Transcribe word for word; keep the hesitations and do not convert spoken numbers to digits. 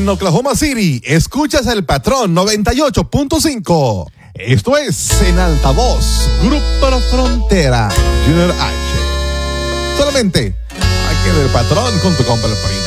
en Oklahoma City, escuchas El Patrón noventa y ocho punto cinco. Esto es En Altavoz, Grupo La Frontera, Junior H. Solamente aquí en El Patrón junto con Peloprín.